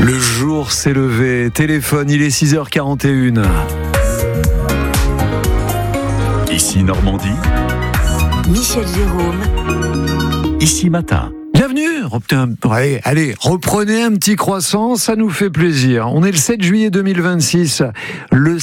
Le jour s'est levé, téléphone, il est 6h41. Ici Normandie. Michel Jérôme. Ici Matin. Bienvenue, reprenez un petit croissant, ça nous fait plaisir. On est le 7 juillet 2026, le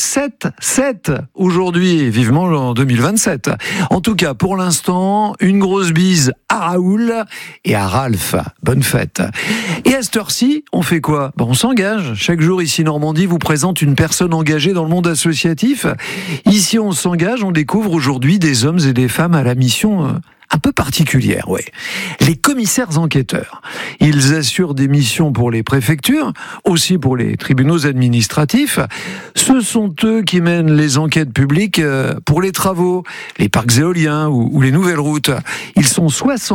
7 aujourd'hui, vivement en 2027. En tout cas, pour l'instant, une grosse bise à Raoul et à Ralph. Bonne fête. Et à cette heure-ci, on fait quoi ? On s'engage. Chaque jour, ici Normandie vous présente une personne engagée dans le monde associatif. Ici, on s'engage, on découvre aujourd'hui des hommes et des femmes à la mission un peu particulière, ouais. Les commissaires enquêteurs. Ils assurent des missions pour les préfectures, aussi pour les tribunaux administratifs. Ce sont eux qui mènent les enquêtes publiques pour les travaux, les parcs éoliens ou les nouvelles routes. Ils sont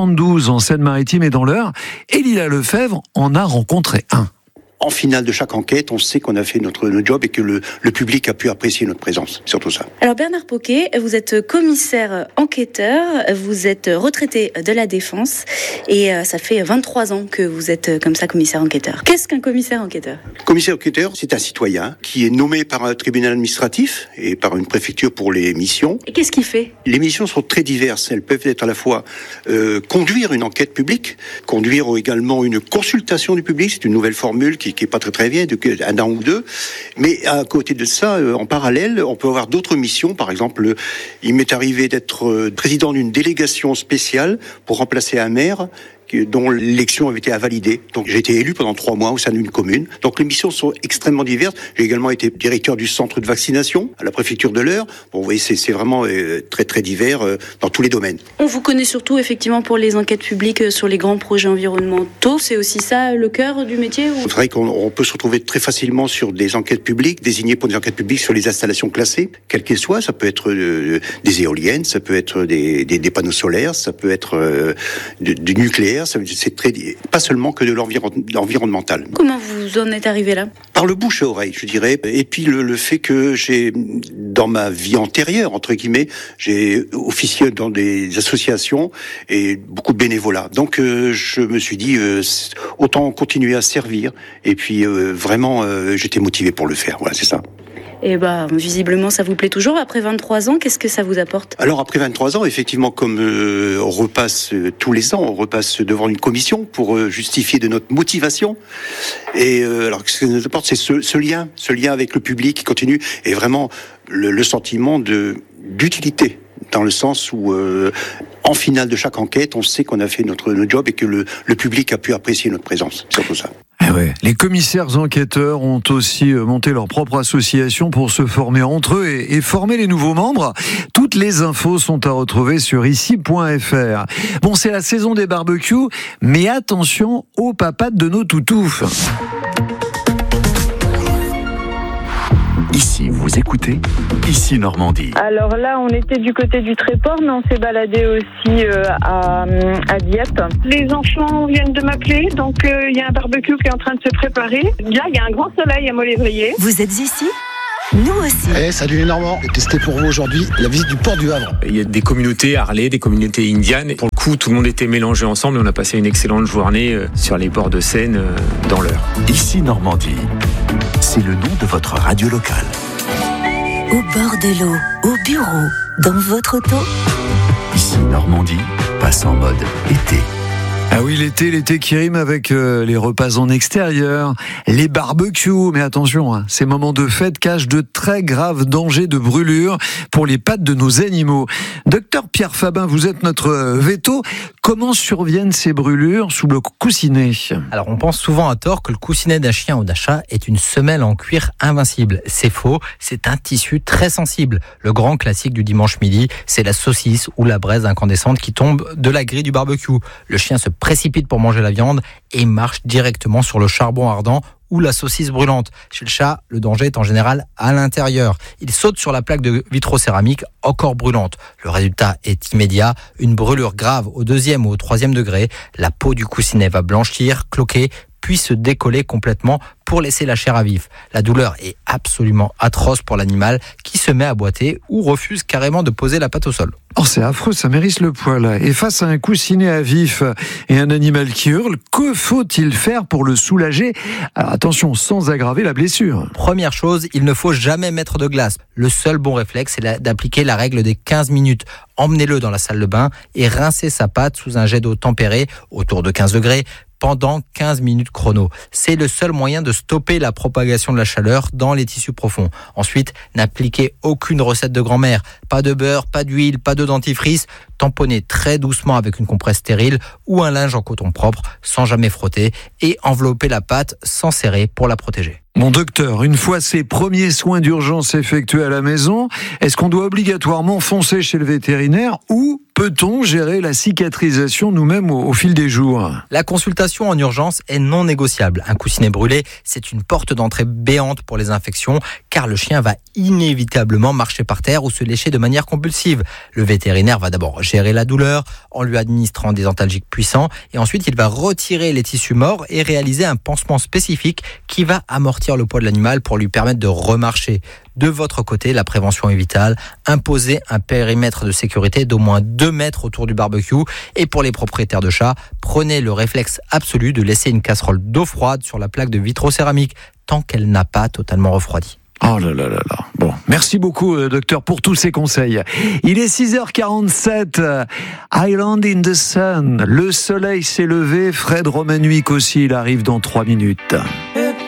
72 en Seine-Maritime et dans l'Eure. Et Lila Lefebvre en a rencontré un. En finale de chaque enquête, on sait qu'on a fait notre job et que le public a pu apprécier notre présence. C'est surtout ça. Alors Bernard Poquet, vous êtes commissaire enquêteur, vous êtes retraité de la Défense et ça fait 23 ans que vous êtes comme ça commissaire enquêteur. Qu'est-ce qu'un commissaire enquêteur ? Commissaire enquêteur, c'est un citoyen qui est nommé par un tribunal administratif et par une préfecture pour les missions. Et qu'est-ce qu'il fait ? Les missions sont très diverses. Elles peuvent être à la fois conduire une enquête publique, conduire également une consultation du public. C'est une nouvelle formule qui est pas très vieille, un an ou deux. Mais à côté de ça, en parallèle, on peut avoir d'autres missions. Par exemple, il m'est arrivé d'être président d'une délégation spéciale pour remplacer un maire dont l'élection avait été invalidée. Donc j'ai été élu pendant 3 mois au sein d'une commune. Donc les missions sont extrêmement diverses. J'ai également été directeur du centre de vaccination à la préfecture de l'Eure. Bon, vous voyez, c'est vraiment très très divers dans tous les domaines. On vous connaît surtout effectivement pour les enquêtes publiques sur les grands projets environnementaux. C'est aussi ça le cœur du métier ou... C'est vrai qu'on peut se retrouver très facilement sur des enquêtes publiques, désignées pour des enquêtes publiques sur les installations classées, quelles qu'elles soient. Ça peut être des éoliennes, ça peut être des panneaux solaires, ça peut être du nucléaire. C'est pas seulement que de l'environnemental. Comment vous en êtes arrivé là ? Par le bouche à oreille, je dirais. Et puis le fait que j'ai, dans ma vie antérieure, entre guillemets, j'ai officié dans des associations et beaucoup de bénévolat. Donc je me suis dit, autant continuer à servir. Et puis vraiment, j'étais motivé pour le faire. Voilà, c'est ça. Et visiblement, ça vous plaît toujours. Après 23 ans, qu'est-ce que ça vous apporte ? Alors, après 23 ans, effectivement, comme on repasse tous les ans, on repasse devant une commission pour justifier de notre motivation. Et alors, ce que ça nous apporte, c'est ce lien avec le public qui continue, et vraiment le sentiment d'utilité, dans le sens où, en finale de chaque enquête, on sait qu'on a fait notre job et que le public a pu apprécier notre présence. C'est surtout ça. Ouais. Les commissaires enquêteurs ont aussi monté leur propre association pour se former entre eux et former les nouveaux membres. Toutes les infos sont à retrouver sur ici.fr. Bon, c'est la saison des barbecues, mais attention aux papates de nos toutous. Ici, vous écoutez Ici Normandie. Alors là, on était du côté du Tréport, mais on s'est baladé aussi à Dieppe. Les enfants viennent de m'appeler, donc il y a un barbecue qui est en train de se préparer. Là, il y a un grand soleil à Molévrier. Vous êtes ici ? Nous aussi. Salut les Normands, j'ai testé pour vous aujourd'hui la visite du port du Havre. Il y a des communautés Harley, des communautés indiennes. Pour le coup, tout le monde était mélangé ensemble et on a passé une excellente journée sur les bords de Seine dans l'Eure. Ici Normandie, c'est le nom de votre radio locale. Au bord de l'eau, au bureau, dans votre auto. Ici Normandie passe en mode été. Ah oui, l'été qui rime avec les repas en extérieur, les barbecues. Mais attention, ces moments de fête cachent de très graves dangers de brûlure pour les pattes de nos animaux. Docteur Pierre Fabin, vous êtes notre véto. Comment surviennent ces brûlures sous le coussinet ? Alors, on pense souvent à tort que le coussinet d'un chien ou d'un chat est une semelle en cuir invincible. C'est faux, c'est un tissu très sensible. Le grand classique du dimanche midi, c'est la saucisse ou la braise incandescente qui tombe de la grille du barbecue. Le chien se précipite pour manger la viande et marche directement sur le charbon ardent ou la saucisse brûlante. Chez le chat, le danger est en général à l'intérieur. Il saute sur la plaque de vitrocéramique encore brûlante. Le résultat est immédiat, une brûlure grave au 2e ou au 3e degré. La peau du coussinet va blanchir, cloquer, puis se décoller complètement pour laisser la chair à vif. La douleur est absolument atroce pour l'animal qui se met à boiter ou refuse carrément de poser la patte au sol. Oh, c'est affreux, ça mérisse le poil. Et face à un coussinet à vif et un animal qui hurle, que faut-il faire pour le soulager? Alors attention, sans aggraver la blessure. Première chose, il ne faut jamais mettre de glace. Le seul bon réflexe, c'est d'appliquer la règle des 15 minutes. Emmenez-le dans la salle de bain et rincez sa patte sous un jet d'eau tempérée, autour de 15 degrés, pendant 15 minutes chrono. C'est le seul moyen de stopper la propagation de la chaleur dans les tissus profonds. Ensuite, n'appliquez aucune recette de grand-mère. Pas de beurre, pas d'huile, pas de dentifrice. Tamponnez très doucement avec une compresse stérile ou un linge en coton propre sans jamais frotter et enveloppez la pâte sans serrer pour la protéger. Mon docteur, une fois ces premiers soins d'urgence effectués à la maison, est-ce qu'on doit obligatoirement foncer chez le vétérinaire ou peut-on gérer la cicatrisation nous-mêmes au fil des jours? La consultation en urgence est non négociable. Un coussinet brûlé, c'est une porte d'entrée béante pour les infections car le chien va inévitablement marcher par terre ou se lécher de manière compulsive. Le vétérinaire va d'abord gérer la douleur en lui administrant des antalgiques puissants et ensuite il va retirer les tissus morts et réaliser un pansement spécifique qui va amortir le poids de l'animal pour lui permettre de remarcher. De votre côté, la prévention est vitale. Imposez un périmètre de sécurité d'au moins 2 mètres autour du barbecue. Et pour les propriétaires de chats, prenez le réflexe absolu de laisser une casserole d'eau froide sur la plaque de vitrocéramique tant qu'elle n'a pas totalement refroidi. Oh là là là là. Bon, merci beaucoup, docteur, pour tous ces conseils. Il est 6h47. Island in the Sun. Le soleil s'est levé. Fred Romanuik aussi, il arrive dans 3 minutes.